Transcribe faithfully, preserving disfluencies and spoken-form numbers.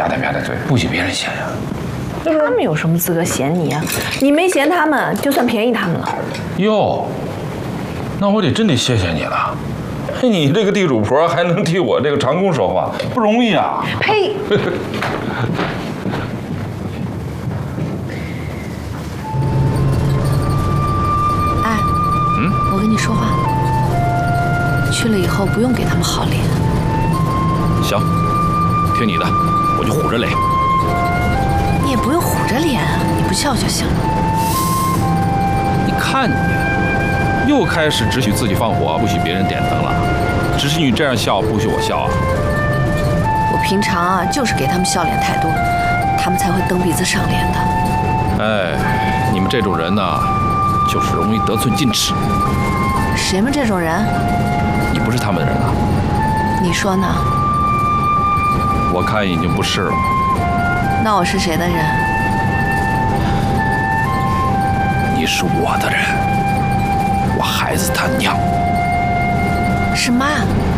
吧嗒吧嗒嘴，不许别人嫌呀。 他们有什么资格嫌你啊？你没嫌他们，就算便宜他们了。 哟，那我得真得谢谢你了。嘿，你这个地主婆还能替我这个长工说话，不容易啊！ 呸！ 哎，嗯，我跟你说话，去了以后不用给他们好脸。 行，听你的，我就虎着脸。 你也不用虎着脸啊，你不笑就行了。 你看你，又开始只许自己放火，不许别人点灯了。只许你这样笑，不许我笑啊！ 我平常啊，就是给他们笑脸太多，他们才会蹬鼻子上脸的。 哎，你们这种人呢，就是容易得寸进尺。 谁们这种人？ 你不是他们的人啊？ 你说呢？ 我看已经不是了。 那我是谁的人？ 你是我的人，我孩子他娘。 是妈。